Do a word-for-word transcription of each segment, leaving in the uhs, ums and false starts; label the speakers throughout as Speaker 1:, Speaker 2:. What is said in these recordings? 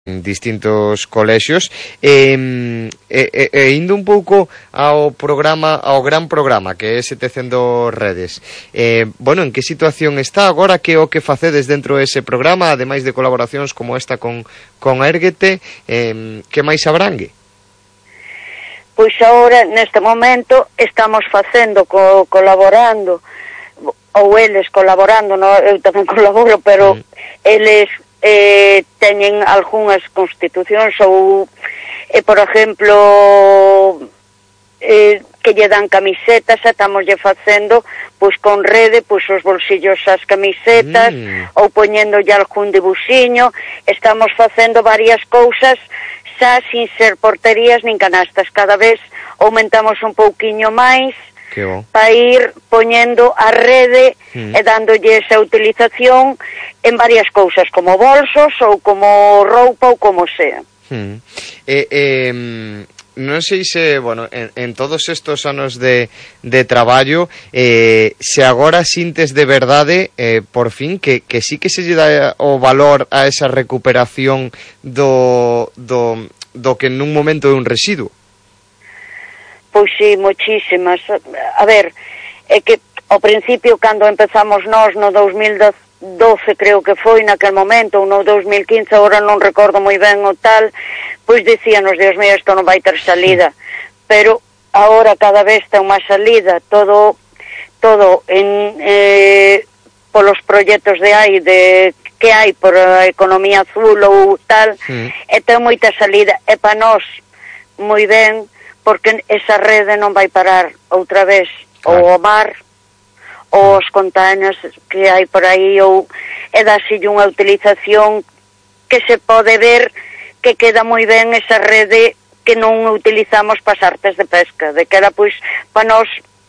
Speaker 1: en distintos colexios e, e, e indo un pouco ao programa, ao gran programa que é setecientas redes, eh, bueno, en que situación está agora, que o que facedes dentro dese programa, ademais de colaboracións como esta con, con Érguete, eh, que máis abrangue?
Speaker 2: Pois agora, neste momento, estamos facendo, co, colaborando, ou eles colaborando, no, eu tamén colaboro, pero mm. eles eh, teñen algunhas constitucións ou, eh, por exemplo, eh, que lle dan camisetas, estamos lle facendo pois con rede, pois os bolsillos as camisetas, mm. ou poñendo lle algún dibuxiño, estamos facendo varias cousas xa sin ser porterías nin canastas, cada vez aumentamos un pouquiño máis para ir poñendo a rede mm. e dándolle esa utilización en varias cousas, como bolsos ou como roupa ou como sea.
Speaker 1: Mm. Eh, eh, non sei se, bueno, en, en todos estos anos de, de traballo, eh, se agora sintes de verdade, eh, por fin, que, que sí que se lle dá o valor a esa recuperación do, do, do que nun momento é un residuo.
Speaker 2: Pois sí, moitísimas. A ver, é que ao principio, cando empezamos nós no dos mil doce, creo que foi naquel momento, ou no dos mil quince, agora non recordo moi ben o tal, pois dicíanos, Dios mío, isto non vai ter salida. Pero agora cada vez ten máis salida, todo todo en eh, polos proxectos de hai, de que hai por a economía azul ou tal, mm. e ten moita salida, e pa nós moi ben, porque esa rede non vai parar outra vez, claro. Ou o mar, ou os containers que hai por aí, ou é dasille unha utilización que se pode ver que queda moi ben esa rede que non utilizamos para as artes de pesca, de que era, pois, para nós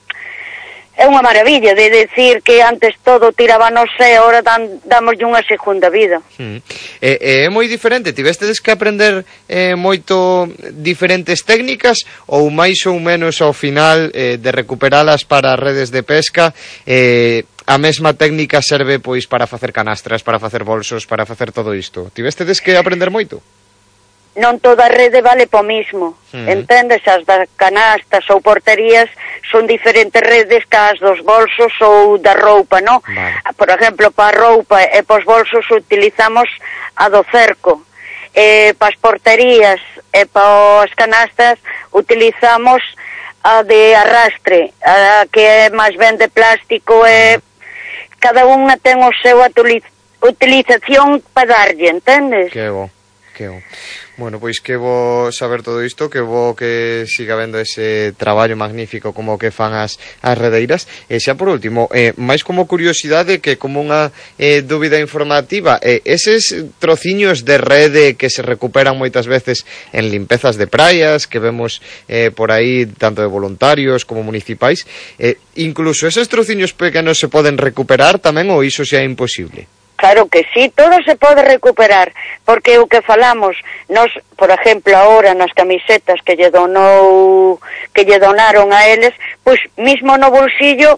Speaker 2: é unha maravilla de decir que antes todo tirábanos e agora dan, damoslle unha segunda vida.
Speaker 1: Mm. É, é moi diferente, tivestedes que aprender eh, moito diferentes técnicas ou máis ou menos ao final eh, de recuperalas para redes de pesca, eh, a mesma técnica serve pois para facer canastras, para facer bolsos, para facer todo isto? Tivestedes que aprender moito?
Speaker 2: Non toda a rede vale po mismo, uh-huh. entendes? As das canastas ou porterías son diferentes redes que as dos bolsos ou da roupa, non? Vale. Por exemplo, para a roupa e pos bolsos utilizamos a do cerco, e para as porterías e para as canastas utilizamos a de arrastre, a que é máis ben de plástico, e cada unha ten o seu utilización para darlle, entendes?
Speaker 1: Que bo, que bo. Bueno, pois que bo saber todo isto, que bo que siga vendo ese traballo magnífico como que fan as, as redeiras. E xa por último, eh, máis como curiosidade que como unha eh, dúbida informativa, eh, eses trociños de rede que se recuperan moitas veces en limpezas de praias, que vemos eh, por aí tanto de voluntarios como municipais, eh, incluso eses trociños pequenos se poden recuperar tamén, ou iso xa é imposible?
Speaker 2: Claro que sí, todo se pode recuperar, porque o que falamos, nos, por exemplo, ahora nas camisetas que lle donou, que lle donaron a eles, pois mismo no bolsillo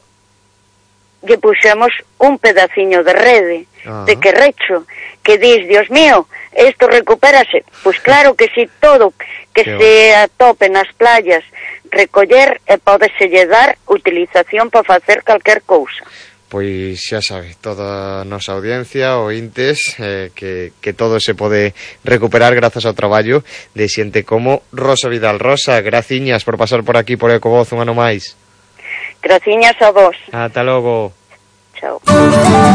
Speaker 2: lle puxemos un pedaciño de rede, uh-huh. de que recho, que dis, Dios mío, isto recupérase. Pois claro que sí, todo que Qué se atope nas playas, recoller e pódeselle dar utilización para facer calquer cousa.
Speaker 1: Pois xa sabe, toda a nosa audiencia, ointes, eh, que, que todo se pode recuperar grazas ao traballo de xente como Rosa Vidal. Rosa, graciñas por pasar por aquí por Ecovoz un ano máis.
Speaker 2: Graciñas a vos.
Speaker 1: Ata logo.
Speaker 2: Chao.